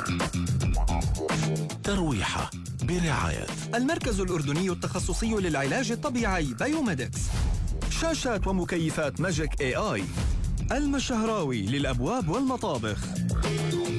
ترويحة برعاية المركز الأردني التخصصي للعلاج الطبيعي بايوميدكس. شاشات ومكيفات ماجيك AI. المشهراوي للأبواب والمطابخ.